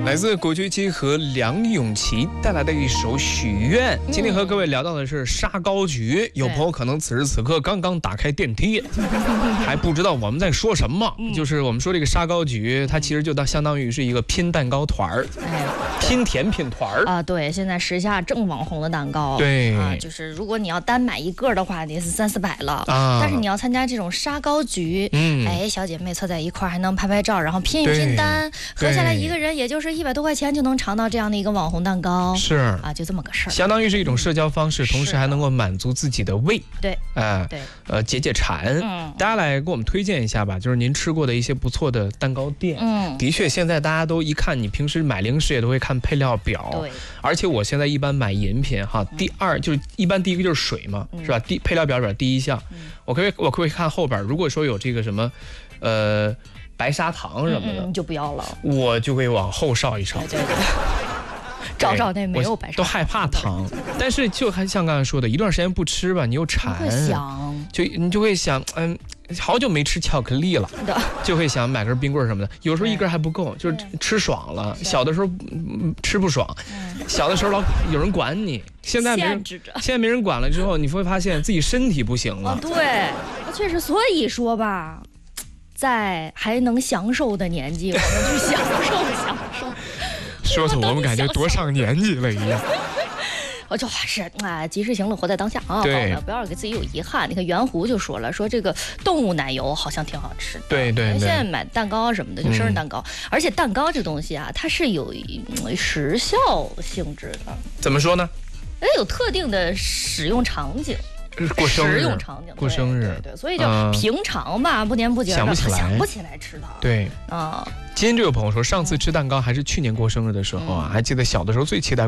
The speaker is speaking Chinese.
来自古巨基和梁咏琪带来的一首《许愿》。今天和各位聊到的是沙高局，有朋友可能此时此刻刚刚打开电梯，还不知道我们在说什么。就是我们说这个沙高局，它其实就相当于是一个拼蛋糕团儿，拼甜品团儿啊。对，现在时下正网红的蛋糕， 对啊，就是如果你要单买一个的话，得是300-400了啊。但是你要参加这种沙高局，哎，小姐妹凑在一块儿还能拍拍照，然后拼一拼单，合下来一个人也就是100多块钱就能尝到这样的一个网红蛋糕， 是啊，就这么个事儿。 相当于是一种社交方式，同时还能够满足自己的胃， 对， 对，解解馋。大家来给我们推荐一下吧，就是您吃过的一些不错的蛋糕店。的确，现在大家都一看，你平时买零食也都会看配料表， 对。 而且我现在一般买饮品哈，第二就是一般第一个就是水嘛，是吧？配料表第一项，我可不可以看后边？如果说有这个什么，白砂糖什么的， 就不要了， 我就会往后稍一稍。 对。找那没有白砂糖， 都害怕糖，但是就还像刚才说的，一段时间不吃吧，你又馋，你就会想，好久没吃巧克力了，就会想买根冰棍什么的。有时候一根还不够，就是吃爽了。小的时候吃不爽，小的时候老有人管你，现在没人管了之后，你会发现自己身体不行了。 对，确实，所以说吧，在还能享受的年纪，我们去享受。 说的我们感觉多上年纪了一样。 我就还是及时行乐，活在当下啊！ 对， 不要给自己有遗憾。你看袁湖就说了，说这个动物奶油好像挺好吃的。 对。 现在买蛋糕什么的，就生日蛋糕，而且蛋糕这东西啊，它是有时效性质的。 怎么说呢？ 有特定的使用场景。 过生日， 过生日，对，所以就平常吧，不年不节的，想不起来吃它。 对啊，今天就有朋友说，上次吃蛋糕还是去年过生日的时候啊，还记得小的时候最期待